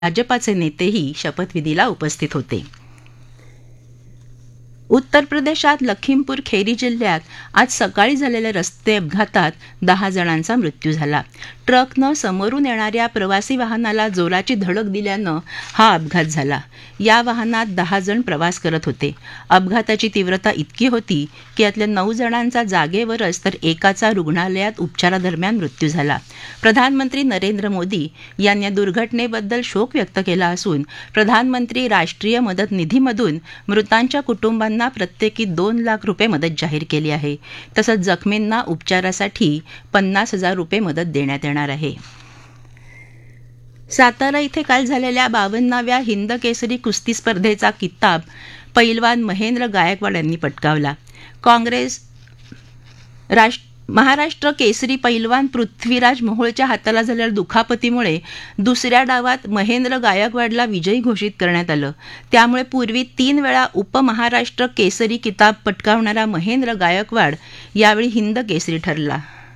भाजपाचे नेतेही शपथविधीला उपस्थित होते. उत्तर प्रदेशात लखीमपूर खेरी जिल्ह्यात आज सकाळी झालेल्या रस्ते अपघातात 10 जणांचा मृत्यू झाला. ट्रकनं समोरून येणाऱ्या प्रवासी वाहनाला जोराची धडक दिल्यानं हा अपघात झाला. या वाहनात 10 जण प्रवास करत होते. अपघाताची तीव्रता इतकी होती की यातल्या 9 जणांचा जागेवरच तर एकाचा रुग्णालयात उपचारादरम्यान मृत्यू झाला. प्रधानमंत्री नरेंद्र मोदी यांनी या दुर्घटनेबद्दल शोक व्यक्त केला असून प्रधानमंत्री राष्ट्रीय मदत निधीमधून मृतांच्या कुटुंबांना प्रत्येकी 2 लाख रुपये मदत जाहीर केली आहे. तसंच जखमींना उपचारासाठी 50,000 रुपये मदत देण्यात येणार आहे. सातारा इथे काल झालेल्या 52व्या हिंद केसरी कुस्ती स्पर्धेचा किताब पैलवान महेंद्र गायकवाड यांनी पटकावला. महाराष्ट्र केसरी पैलवान पृथ्वीराज मोहोळच्या हाताला झालेल्या दुखापतीमुळे दुसऱ्या डावात महेंद्र गायकवाडला विजयी घोषित करण्यात आलं. त्यामुळे पूर्वी 3 वेळा उपमहाराष्ट्र केसरी किताब पटकावणारा महेंद्र गायकवाड यावेळी हिंद केसरी ठरला.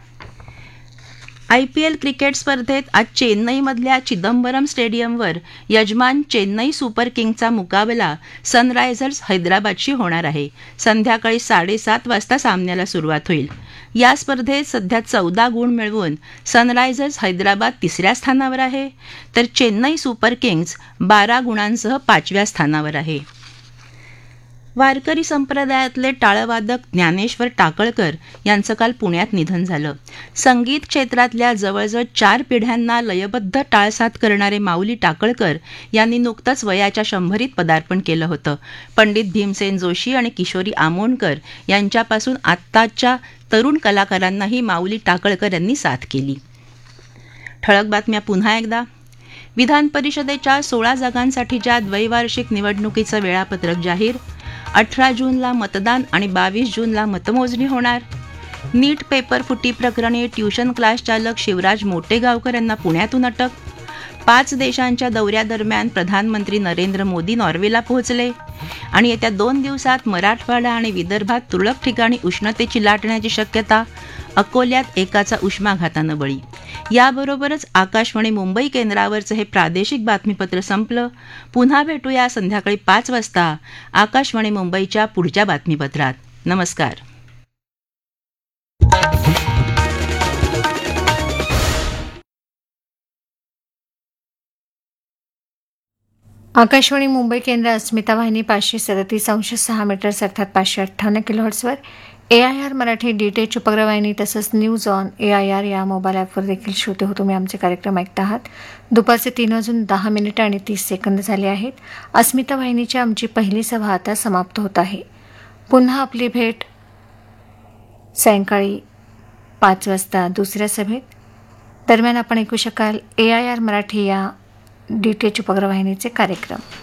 IPL क्रिकेट स्पर्धेत आज चेन्नईमधल्या चिदंबरम स्टेडियमवर यजमान चेन्नई सुपर किंग्सचा मुकाबला सनरायझर्स हैदराबादशी होणार आहे. संध्याकाळी 7:30 वाजता सामन्याला सुरुवात होईल. या स्पर्धेत सध्या 14 गुण मिळवून सनरायझर्स हैदराबाद 3ऱ्या स्थानावर आहे, तर चेन्नई सुपर किंग्स 12 गुणांसह 5व्या स्थानावर आहे. वारकरी संप्रदायातले टाळवादक ज्ञानेश्वर टाकळकर यांचं काल पुण्यात निधन झालं. संगीत क्षेत्रातल्या जवळजवळ 4 पिढ्यांना लयबद्ध टाळसाद करणारे माऊली टाकळकर यांनी नुकतंच वयाच्या 100रीत पदार्पण केलं होतं. पंडित भीमसेन जोशी आणि किशोरी आमोणकर यांच्यापासून आत्ताच्या तरुण कलाकारांनाही माऊली टाकळकर यांनी साथ केली. ठळक बातम्या पुन्हा एकदा. विधान परिषदेच्या 16 जागांसाठीच्या द्वैवार्षिक निवडणुकीचं वेळापत्रक जाहीर. 18 जूनला मतदान आणि 22 जूनला मतमोजणी होणार. नीट पेपर फुटी प्रकरणी ट्युशन क्लास चालक शिवराज मोटेगावकर यांना पुण्यातून अटक. 5 देशांच्या दौऱ्यादरम्यान प्रधानमंत्री नरेंद्र मोदी नॉर्वेला पोहोचले. आणि येत्या 2 दिवसात मराठवाडा आणि विदर्भात तुरळक ठिकाणी उष्णतेची लाट येण्याची शक्यता. अकोल्यात एकाचा उष्माघातानं बळी. याबरोबरच आकाशवाणी मुंबई केंद्रावरचं हे प्रादेशिक बातमीपत्र संपलं. पुन्हा भेटूया संध्याकाळी 5 वाजता आकाशवाणी मुंबईच्या पुढच्या बातमीपत्रात. नमस्कार. आकाशवाणी मुंबई केंद्र अस्मिता वाहिनी 537.6 मीटर्स अर्थात 558 किलोहर्ट्जवर, AIR मराठी DTH उपग्रहवाहिनी तसंच न्यूज ऑन AIR या मोबाईल ॲपवर देखील श्रोते हो तुम्ही आमचे कार्यक्रम ऐकत आहात. दुपारचे 3:10 आणि 30 सेकंद झाले आहेत. अस्मिता वाहिनीची आमची पहिली सभा आता समाप्त होत आहे. पुन्हा आपली भेट सायंकाळी 5 वाजता दुसऱ्या सभेत. दरम्यान आपण ऐकू शकाल AIR मराठी या DTH उपग्रहवाहिनीचे कार्यक्रम.